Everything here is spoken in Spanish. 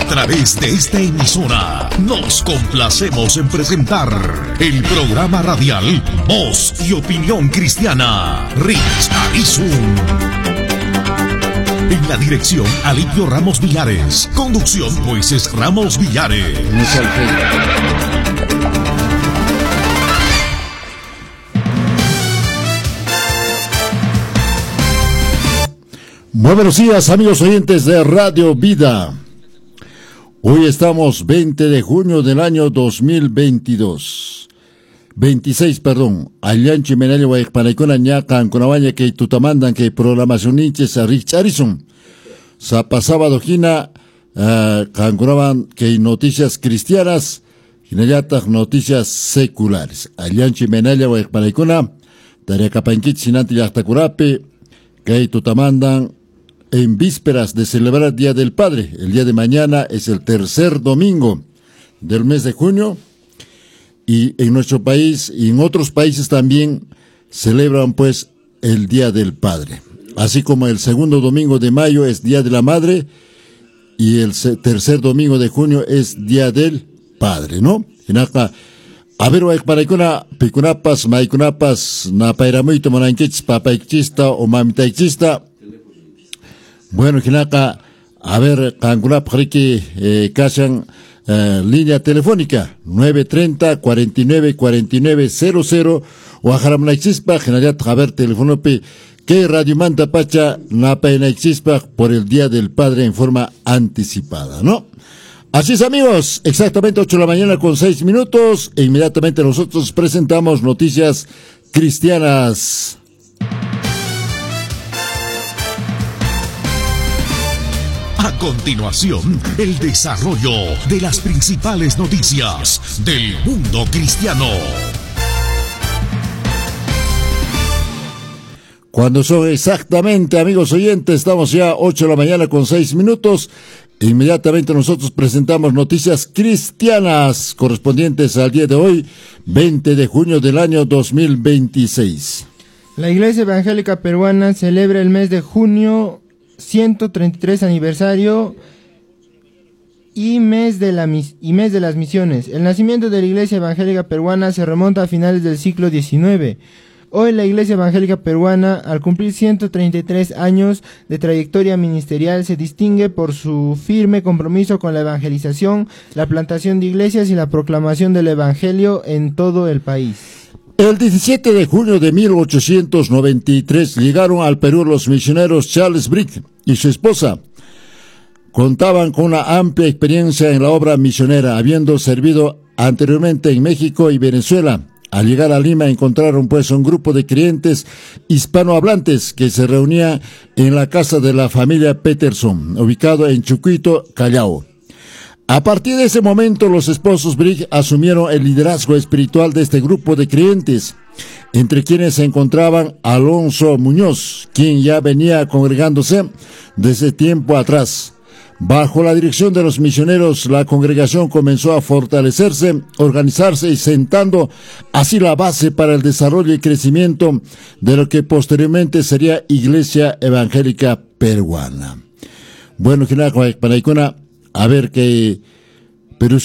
A través de esta emisora nos complacemos en presentar el programa radial Voz y Opinión Cristiana. Rich Arizun. En la dirección, Alipio Ramos Villares. Conducción, Moisés Ramos Villares. Muy buenos días, amigos oyentes de Radio Vida. Hoy estamos 20 de junio del año 2022. 26, perdón. Allanchi menali wa ikpanaikuna ñakan kunawaña que tutamandan que programación inches a Rich Harrison. Sa pasaba dojina kankunaban que noticias cristianas, hinayatag noticias seculares. Allanchi menali wa ikpanaikuna tarea kapankit sinanti yachtakurapi que tutamandan en vísperas de celebrar el Día del Padre. El día de mañana es el tercer domingo del mes de junio y en nuestro país y en otros países también celebran pues el Día del Padre. Así como el segundo domingo de mayo es Día de la Madre y el tercer domingo de junio es Día del Padre, ¿no? En acá, a ver, para picunapas, maikunapas, napairamuito, monanquich, papaichista o mamitaixista. Bueno, Jinaka, a ver, Kangunap Riki, Kashan, línea telefónica, 930-49-49-00, o a Jaramnaixispa, Generat, a ver, telefonope, que Radio Manta Pacha, Napainaixispa, por el Día del Padre en forma anticipada, ¿no? Así es, amigos, exactamente 8 de la mañana con 6 minutos, e inmediatamente nosotros presentamos noticias cristianas. A continuación, el desarrollo de las principales noticias del mundo cristiano. Cuando son exactamente, amigos oyentes, estamos ya 8 de la mañana con 6 minutos. Inmediatamente nosotros presentamos noticias cristianas correspondientes al día de hoy, 20 de junio del año 2026. La Iglesia Evangélica Peruana celebra el mes de junio 133 aniversario y mes de las misiones. El nacimiento de la Iglesia Evangélica Peruana se remonta a finales del siglo XIX. Hoy la Iglesia Evangélica Peruana, al cumplir 133 años de trayectoria ministerial, se distingue por su firme compromiso con la evangelización, la plantación de iglesias y la proclamación del Evangelio en todo el país. El 17 de junio de 1893 llegaron al Perú los misioneros Charles Brick y su esposa. Contaban con una amplia experiencia en la obra misionera, habiendo servido anteriormente en México y Venezuela. Al llegar a Lima encontraron pues un grupo de creyentes hispanohablantes que se reunía en la casa de la familia Peterson, ubicado en Chucuito, Callao. A partir de ese momento, los esposos Brick asumieron el liderazgo espiritual de este grupo de creyentes, entre quienes se encontraban Alonso Muñoz, quien ya venía congregándose desde tiempo atrás. Bajo la dirección de los misioneros, la congregación comenzó a fortalecerse, organizarse y sentando así la base para el desarrollo y crecimiento de lo que posteriormente sería Iglesia Evangélica Peruana. Bueno, a ver que